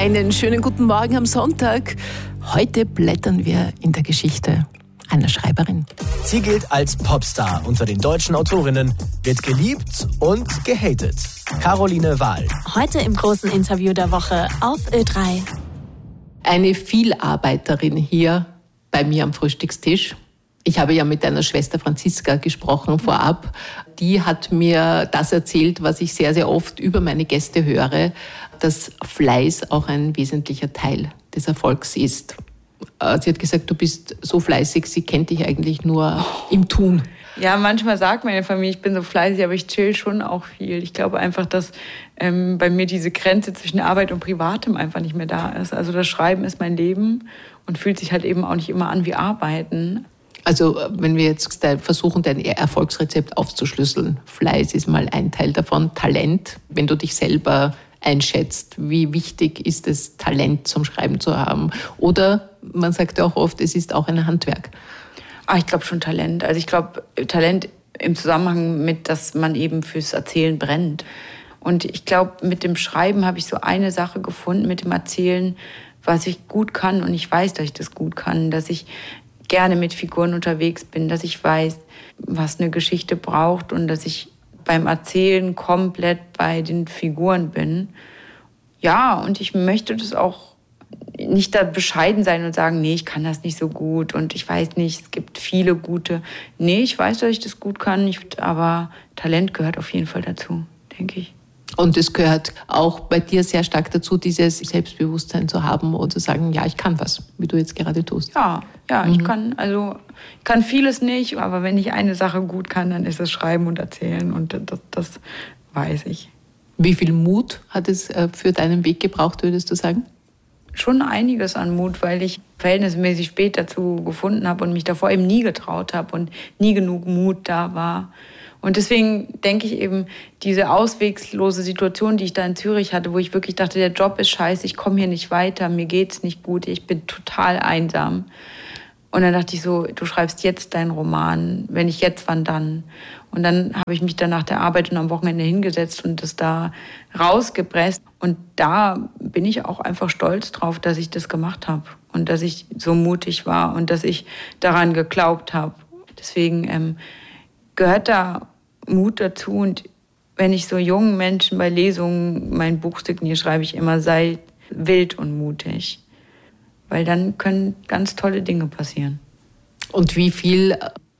Einen schönen guten Morgen am Sonntag. Heute blättern wir in der Geschichte einer Schreiberin. Sie gilt als Popstar unter den deutschen Autorinnen, wird geliebt und gehatet. Caroline Wahl. Heute im großen Interview der Woche auf Ö3. Eine Vielarbeiterin hier bei mir am Frühstückstisch. Ich habe ja mit deiner Schwester Franziska gesprochen vorab. Die hat mir das erzählt, was ich sehr, sehr oft über meine Gäste höre, dass Fleiß auch ein wesentlicher Teil des Erfolgs ist. Sie hat gesagt, du bist so fleißig, sie kennt dich eigentlich nur im Tun. Ja, manchmal sagt meine Familie, ich bin so fleißig, aber ich chill schon auch viel. Ich glaube einfach, dass bei mir diese Grenze zwischen Arbeit und Privatem einfach nicht mehr da ist. Also das Schreiben ist mein Leben und fühlt sich halt eben auch nicht immer an wie Arbeiten. Also wenn wir jetzt versuchen, dein Erfolgsrezept aufzuschlüsseln, Fleiß ist mal ein Teil davon, Talent, wenn du dich selber einschätzt, wie wichtig ist es, Talent zum Schreiben zu haben? Oder man sagt ja auch oft, es ist auch ein Handwerk. Ich glaube schon Talent. Also ich glaube Talent im Zusammenhang mit, dass man eben fürs Erzählen brennt. Und ich glaube, mit dem Schreiben habe ich so eine Sache gefunden, mit dem Erzählen, was ich gut kann. Und ich weiß, dass ich das gut kann, dass ich gerne mit Figuren unterwegs bin, dass ich weiß, was eine Geschichte braucht und dass ich beim Erzählen komplett bei den Figuren bin. Ja, und ich möchte das auch nicht da bescheiden sein und sagen, nee, ich kann das nicht so gut und ich weiß nicht, es gibt viele gute. Nee, ich weiß, dass ich das gut kann, aber Talent gehört auf jeden Fall dazu, denke ich. Und es gehört auch bei dir sehr stark dazu, dieses Selbstbewusstsein zu haben und zu sagen, ja, ich kann was, wie du jetzt gerade tust. Ja, ich kann vieles nicht, aber wenn ich eine Sache gut kann, dann ist es Schreiben und Erzählen und das weiß ich. Wie viel Mut hat es für deinen Weg gebraucht, würdest du sagen? Schon einiges an Mut, weil ich verhältnismäßig spät dazu gefunden habe und mich davor eben nie getraut habe und nie genug Mut da war. Und deswegen denke ich eben, diese auswegslose Situation, die ich da in Zürich hatte, wo ich wirklich dachte, der Job ist scheiße, ich komme hier nicht weiter, mir geht's nicht gut, ich bin total einsam. Und dann dachte ich so, du schreibst jetzt deinen Roman, wenn nicht jetzt, wann dann? Und dann habe ich mich dann nach der Arbeit und am Wochenende hingesetzt und das da rausgepresst. Und da bin ich auch einfach stolz drauf, dass ich das gemacht habe und dass ich so mutig war und dass ich daran geglaubt habe. Deswegen gehört da Mut dazu. Und wenn ich so jungen Menschen bei Lesungen mein Buch signiere, schreibe ich immer, sei wild und mutig. Weil dann können ganz tolle Dinge passieren. Und wie viel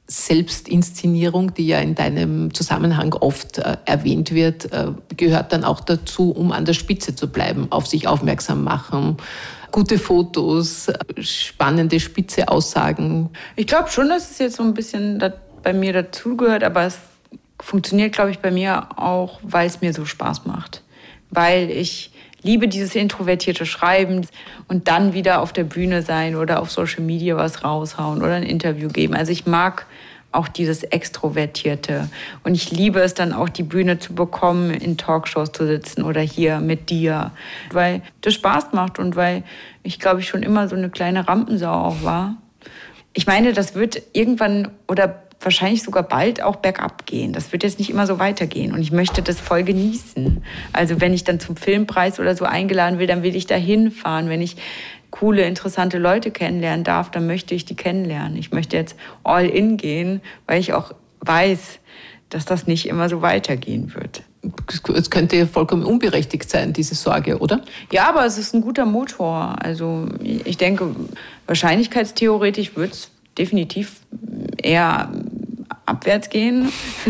Selbstinszenierung, die ja in deinem Zusammenhang oft erwähnt wird, gehört dann auch dazu, um an der Spitze zu bleiben, auf sich aufmerksam machen, gute Fotos, spannende, spitze Aussagen? Ich glaube schon, dass es jetzt so ein bisschen bei mir dazugehört, aber es funktioniert, glaube ich, bei mir auch, weil es mir so Spaß macht. Weil ich liebe dieses introvertierte Schreiben und dann wieder auf der Bühne sein oder auf Social Media was raushauen oder ein Interview geben. Also ich mag auch dieses Extrovertierte. Und ich liebe es dann auch, die Bühne zu bekommen, in Talkshows zu sitzen oder hier mit dir. Weil das Spaß macht und weil ich, glaube ich, schon immer so eine kleine Rampensau auch war. Ich meine, das wird irgendwann oder wahrscheinlich sogar bald auch bergab gehen. Das wird jetzt nicht immer so weitergehen. Und ich möchte das voll genießen. Also wenn ich dann zum Filmpreis oder so eingeladen will, dann will ich da hinfahren. Wenn ich coole, interessante Leute kennenlernen darf, dann möchte ich die kennenlernen. Ich möchte jetzt all in gehen, weil ich auch weiß, dass das nicht immer so weitergehen wird. Es könnte vollkommen unberechtigt sein, diese Sorge, oder? Ja, aber es ist ein guter Motor. Also ich denke, wahrscheinlichkeitstheoretisch wird es definitiv eher abwärts gehen.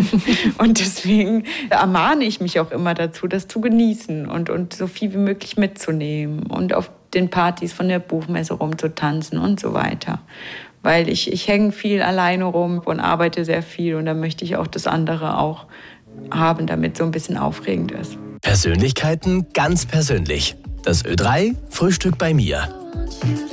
Und deswegen ermahne ich mich auch immer dazu, das zu genießen und so viel wie möglich mitzunehmen und auf den Partys von der Buchmesse rumzutanzen und so weiter. Weil ich hänge viel alleine rum und arbeite sehr viel und da möchte ich auch das andere auch haben, damit so ein bisschen aufregend ist. Persönlichkeiten ganz persönlich. Das Ö3 Frühstück bei mir.